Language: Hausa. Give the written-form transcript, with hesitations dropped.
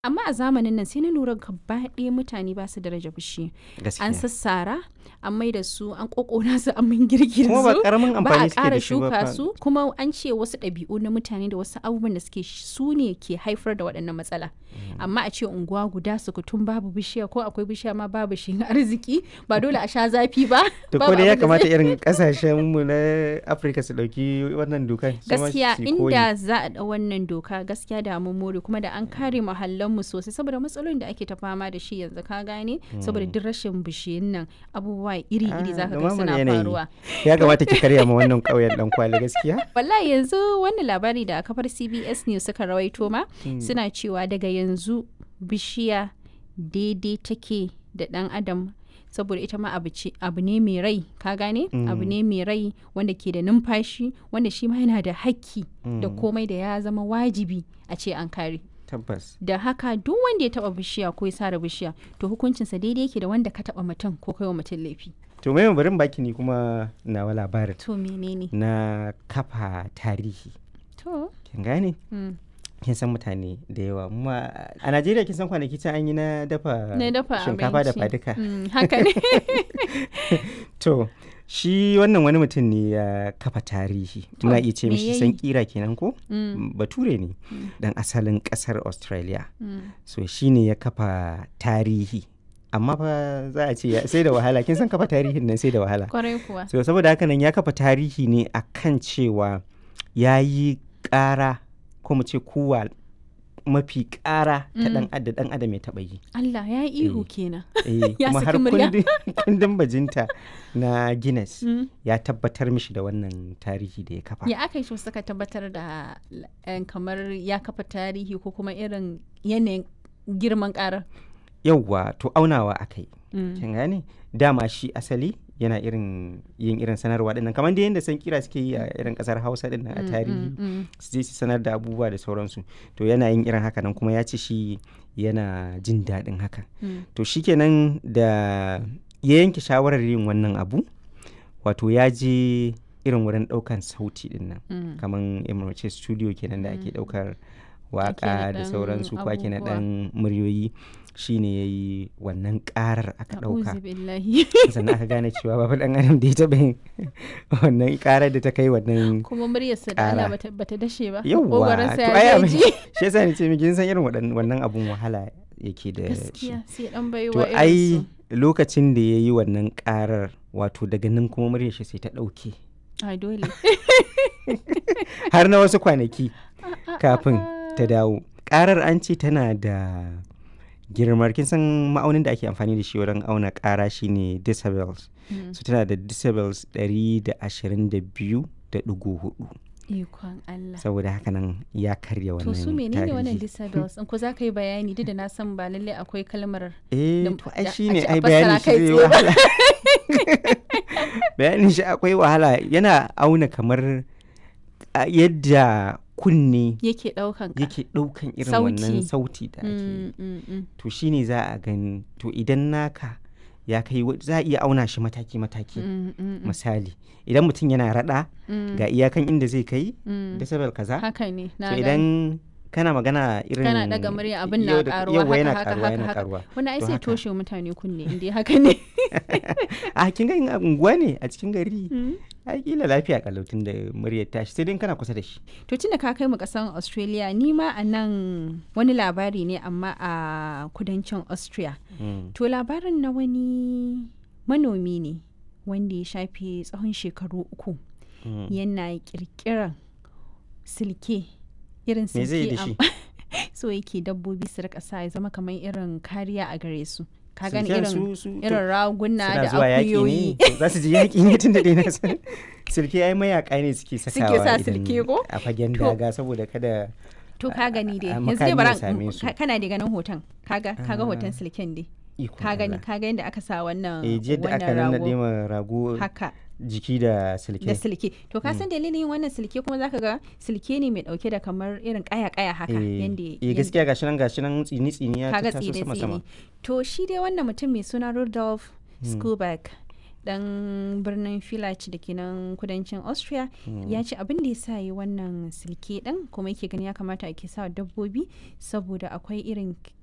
Amma a zamanin nan sai na lura gaba ɗaya mutane ba su daraja bishiya. An sassara, an mai da su, an kokona su, an min girgir su. Kuma ba karamin amfani suke da shi ba. Ba a ƙara shuka su, kuma an ce wasu ɗabi'u na mutane da wasu abubuwan da suke su ne ke haifar da waɗannan matsala. Amma a ce unguwa guda sukutun babu bishiya, ko akwai bishiya ma babu shi arziki, ba dole a sha zafi ba. To ko dai ya kamata irin kasashen mu na Afirka su dauki wannan doka. Gaskiya inda za a ɗau wannan doka gaskiya da mun more, kuma da an kare muhallan mu sosai, saboda matsalolin da ake ta fama da shi yanzu ka gane, saboda duk rashin bishiyun nan abubuwa iri-iri zaka ga suna faruwa. Ya kamata ki karya ma wannan ƙauyen dan kwali gaskiya. Wallahi yanzu wannan labari da kafar CBS News suka rawaito ma suna cewa daga yanzu bishiya daidai take da dan adam, saboda ita ma abu ne mai rai, ka gane, abu ne mai rai wanda ke da numfashi, wanda shi ma yana da hakki da komai, da ya zama wajibi a ce an kare. Tabbas. Da haka duk wanda ya taba bishiya ko ya sare bishiya, to hukuncinsa daidai yake da wanda ka taba mutum ko kai wa mutum laifi. To mai barin baki ni kuma nawa labarin. To menene? Na kafa tarihi. To. Kin gane? Kin san mutane da yawa, amma a Najeriya kin san kwanaki can an yi na dafa shinkafa da faduka. Haka ne. To shi wannan wani mutum ne ya kafa tarihi, muna iya ce mishi san kira kenan ko? Bature ne dan asalin kasar Australia. So shi ne ya kafa tarihi, amma fa za a ce sai da wahala, kin san kafa tarihin nan sai da wahala. Kwarai kuwa. So saboda haka nan ya kafa tarihi ne akan cewa ya yi ƙara, ko mu ce kuwa mafi ƙara ta dan adam ya taɓa yi. Allah ya yi ihu kenan. Ya kuma har kundin bajinta na Guinness ya tabbatar mishi da wannan tarihi da ya kafa. Ya aka yi shi suka tabbatar da kamar ya kafa tarihi, ko kuma irin yanayin girman ƙarar? Yauwa, to aunawa aka yi. Kin gane? Dama shi asali yana yin irin sanarwa dinnan, kamar da yadda san kira suke yi a irin kasar Hausa dinnan a tarihi, su je su sanar da abubuwa da sauransu. To yana yin irin haka nan, kuma ya ce shi yana jin daɗin haka. To shikenan da ya yanke shawarar yin wannan abu, wato ya je irin wurin ɗaukan sauti dinnan, kamar emirce studio kenan da ake ɗaukar waka da sauransu, ko ake na ɗan muryoyi. Shi ne ya yi wannan ƙarar aka ɗauka, sannan aka gane cewa babu ɗan adam da ya taɓa yin wannan ƙarar da ta kai wannan ƙara. Kuma muryarsa da Allah bata dashe ba. Yawwa, to ai abin shi yasa ni ce miki san irin wannan abun wahala yake da shi. Gaskiya sai dan baiwa irin su. To ai lokacin da ya yi wannan ƙarar, wato daga nan kuma muryar shi sai ta ɗauke. Ai dole. Har na wasu kwanaki kafin ta dawo. Ƙarar an ce tana da girmar, kin san ma'aunin da ake amfani da shi wurin auna ƙara shine decibels. So tana da decibels 122.4. Ikon Allah. Saboda haka nan ya karya wannan tarihi. To su menene wannan decibels? In ko za ka yi bayani, duk da na san ba lallai akwai kalmar. To ai shine ai bayanin shi zai wahala. Bayanin shi akwai wahala, yana auna kamar yadda kunne yake ɗaukan irin wannan sauti da ake. To shine za a gani, to idan naka ya kai, za a iya auna shi mataki-mataki. Misali idan mutum yana rada ga iyakan inda zai kai decibel kaza. Haka ne, na gani. Idan kana magana irin kana daga murya abin na karuwa haka. Wani ai sai toshe mutane kunne inda haka ne. A kin ga unguwa ne a cikin gari, ai kila lafiya kalautin da muryar tashi, sai dai kana kusa da shi. To tunda ka kai mu kasan Australia, ni ma a nan wani labari ne amma a kudancin Austria. To labarin na wani manomi ne wanda ya shafe tsawon shekaru 3 yana kirkiran silke, irin silke so yake dabbobi su rika sa, ya zama kamar irin kariya a gare su. Ka gani irin raguna da akuyoyi. Za su ji yaƙi ne tun da dai na san silke ai mayaka ne suke sakawa idan a fagen daga, saboda kada. To ka gani dai yanzu dai bara kana da ganin hoton, kaga hoton silken dai. Ka gani yadda aka sa wannan rago haka jiki da silke. To ka san dalilin wannan silke kuma zaka ga silke ne mai dauke da kamar irin kaya haka, yanda gaskiya gashi nan tsini ya ta taso sama. To shi dai wannan mutum mai suna Rudolf Skuback dan birnin Village da ke nan kudancin Austria ya ce abin da ya sa yi wannan silke din kuma yake gani ya kamata ake sa dabbobi saboda akwai irin